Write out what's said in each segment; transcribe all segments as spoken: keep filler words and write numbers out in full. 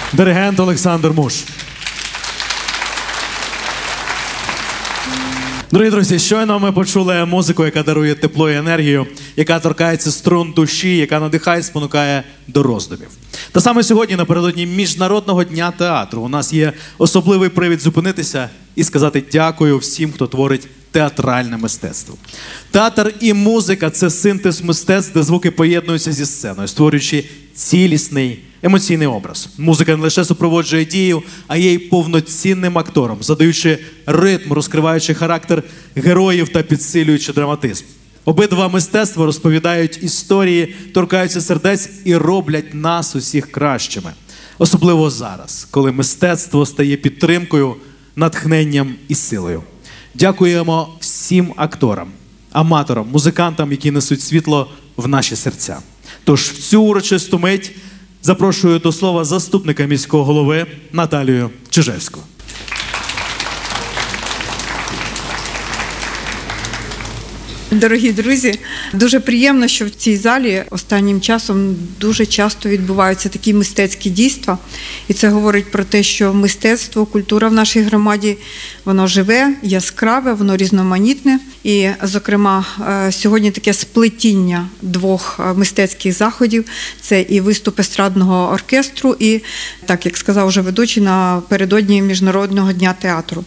Диригент Олександр Муш. Дорогі друзі, щойно ми почули музику, яка дарує тепло і енергію, яка торкається струн душі, яка надихає, спонукає до роздумів. Та саме сьогодні, напередодні Міжнародного дня театру, у нас є особливий привід зупинитися і сказати дякую всім, хто творить театральне мистецтво. Театр і музика – це синтез мистецтв, де звуки поєднуються зі сценою, створюючи цілісний емоційний образ. Музика не лише супроводжує дію, а є й повноцінним актором, задаючи ритм, розкриваючи характер героїв та підсилюючи драматизм. Обидва мистецтва розповідають історії, торкаються сердець і роблять нас усіх кращими. Особливо зараз, коли мистецтво стає підтримкою, натхненням і силою. Дякуємо всім акторам, аматорам, музикантам, які несуть світло в наші серця. Тож в цю урочисту мить запрошую до слова заступника міського голови Наталію Чижевську. Дорогі друзі, дуже приємно, що в цій залі останнім часом дуже часто відбуваються такі мистецькі дійства. І це говорить про те, що мистецтво, культура в нашій громаді, воно живе, яскраве, воно різноманітне. І, зокрема, сьогодні таке сплетіння двох мистецьких заходів. Це і виступ естрадного оркестру, і, так як сказав вже ведучий, напередодні Міжнародного дня театру.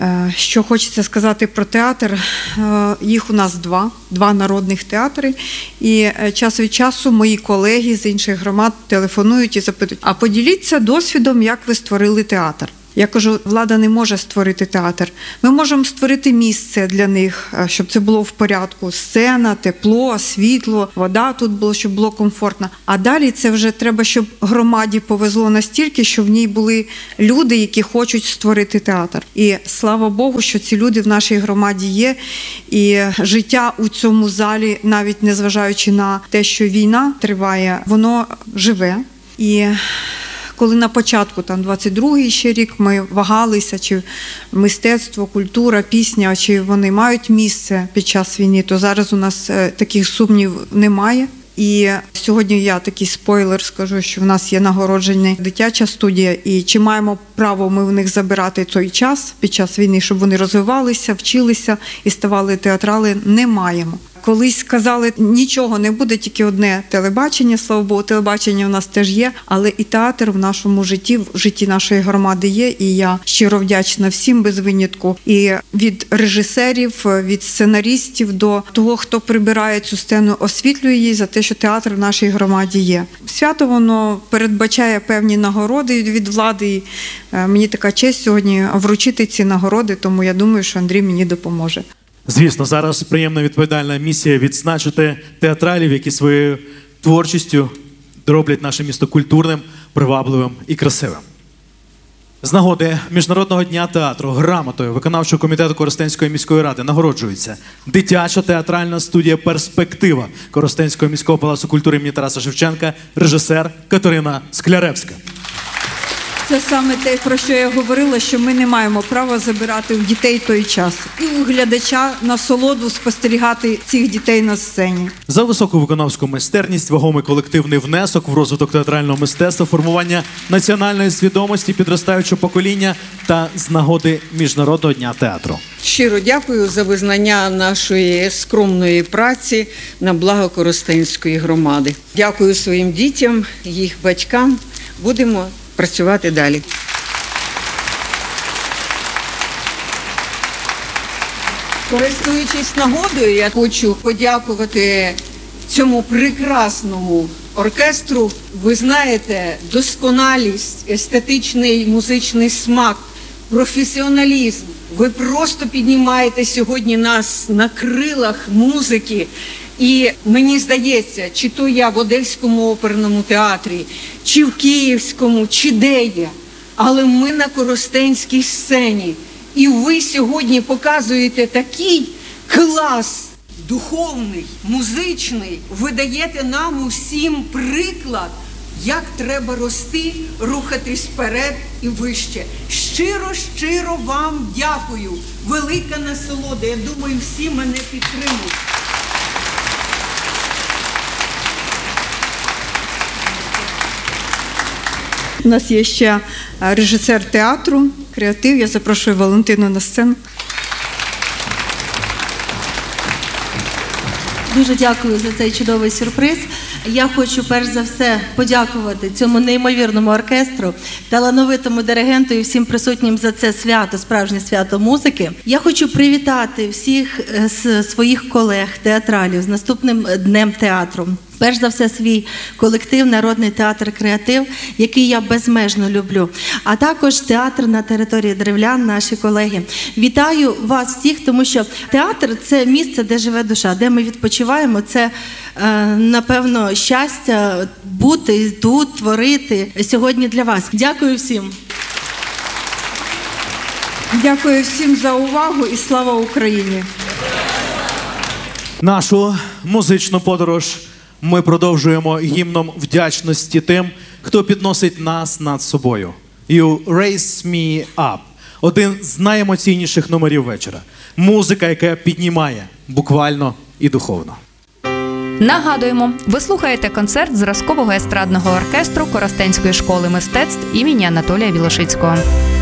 Що хочеться сказати про театр, їх у нас два, два народних театри, і час від часу мої колеги з інших громад телефонують і запитують, а поділіться досвідом, як ви створили театр. Я кажу, влада не може створити театр. Ми можемо створити місце для них, щоб це було в порядку. Сцена, тепло, світло, вода тут було, щоб було комфортно. А далі це вже треба, щоб громаді повезло настільки, що в ній були люди, які хочуть створити театр. І слава Богу, що ці люди в нашій громаді є. І життя у цьому залі, навіть незважаючи на те, що війна триває, воно живе. І коли на початку, там, двадцять другий ще рік, ми вагалися, чи мистецтво, культура, пісня, чи вони мають місце під час війни, то зараз у нас таких сумнівів немає. І сьогодні я такий спойлер скажу, що в нас є нагороджена дитяча студія, і чи маємо право ми в них забирати той час під час війни, щоб вони розвивалися, вчилися і ставали театрали, не маємо. Колись сказали, нічого не буде, тільки одне телебачення, слава Богу, телебачення в нас теж є, але і театр в нашому житті, в житті нашої громади є, і я щиро вдячна всім без винятку. І від режисерів, від сценаристів до того, хто прибирає цю сцену, освітлює її за те, що театр в нашій громаді є. Свято, воно передбачає певні нагороди від влади, і мені така честь сьогодні вручити ці нагороди, тому я думаю, що Андрій мені допоможе. Звісно, зараз приємна відповідальна місія відзначити театралів, які своєю творчістю роблять наше місто культурним, привабливим і красивим. З нагоди Міжнародного дня театру грамотою виконавчого комітету Коростенської міської ради нагороджується дитяча театральна студія «Перспектива» Коростенського міського палацу культури імені Тараса Шевченка, режисер Катерина Скляревська. Це саме те, про що я говорила, що ми не маємо права забирати у дітей той час. І у глядача насолоду спостерігати цих дітей на сцені. За високу виконавську майстерність, вагомий колективний внесок в розвиток театрального мистецтва, формування національної свідомості підростаючого покоління та з нагоди Міжнародного дня театру. Щиро дякую за визнання нашої скромної праці на благо Коростенської громади. Дякую своїм дітям, їх батькам. Будемо працювати далі. Користуючись нагодою, я хочу подякувати цьому прекрасному оркестру. Ви знаєте, досконалість, естетичний музичний смак, професіоналізм. Ви просто піднімаєте сьогодні нас на крилах музики. І мені здається, чи то я в Одеському оперному театрі, чи в Київському, чи де я, але ми на Коростенській сцені. І ви сьогодні показуєте такий клас духовний, музичний, ви даєте нам усім приклад, як треба рости, рухатись вперед і вище. Щиро-щиро вам дякую. Велика насолода. Я думаю, всі мене підтримують. У нас є ще режисер театру, креатив. Я запрошую Валентину на сцену. Дуже дякую за цей чудовий сюрприз. Я хочу перш за все подякувати цьому неймовірному оркестру, талановитому диригенту і всім присутнім за це свято, справжнє свято музики. Я хочу привітати всіх е, з своїх колег, театралів з наступним днем театру. Перш за все, свій колектив «Народний театр Креатив», який я безмежно люблю. А також театр на території Древлян, наші колеги. Вітаю вас всіх, тому що театр – це місце, де живе душа, де ми відпочиваємо. Це, е, напевно, щастя бути тут, творити сьогодні для вас. Дякую всім. Дякую всім за увагу і слава Україні! Нашу музичну подорож ми продовжуємо гімном вдячності тим, хто підносить нас над собою. You Raise Me Up – один з найемоційніших номерів вечора. Музика, яка піднімає буквально і духовно. Нагадуємо, ви слухаєте концерт зразкового естрадного оркестру Коростенської школи мистецтв імені Анатолія Білошицького.